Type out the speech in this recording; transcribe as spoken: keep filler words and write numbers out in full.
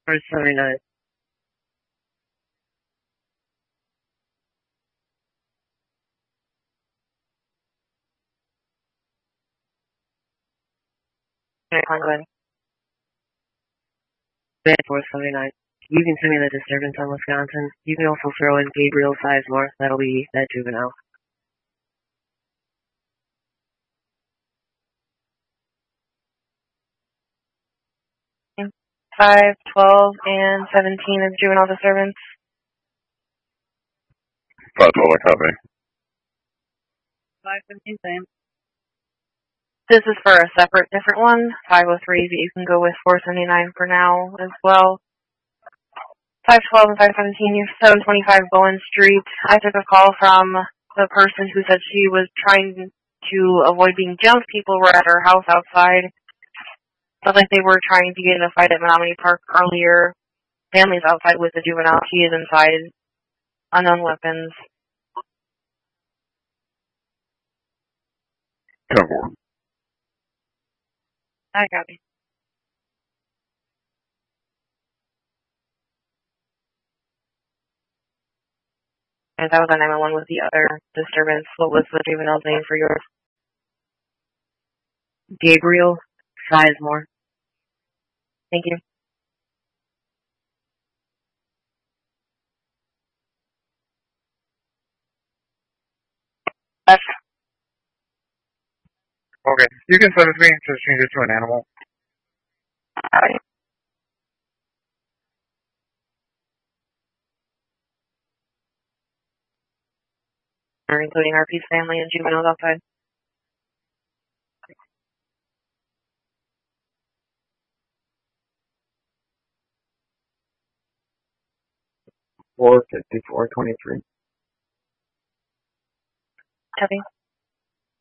four seventy-nine. Okay, go ahead. Bed four seventy-nine. You can send me the disturbance on Wisconsin. You can also throw in Gabriel Sizemore. That'll be that juvenile. five, twelve, and seventeen is juvenile disturbance. five, twelve, I copy. five seventeen, same. This is for a separate, different one. five oh three, but you can go with four seventy-nine for now as well. five twelve and five seventeen, you're seven twenty-five Bowen Street. I took a call from the person who said she was trying to avoid being jumped. People were at her house outside. Sounds like they were trying to get in a fight at Menominee Park earlier. Family's outside with the juvenile. She is inside. Unknown weapons. ten four. I copy. And that was on nine one one with the other disturbance. What was the juvenile's name for yours? Gabriel Sizemore. Thank you. F. Okay. You can send it to me to change it to an animal. Alright. Including R P's family and juveniles outside. four fifty-four twenty-three. Copy.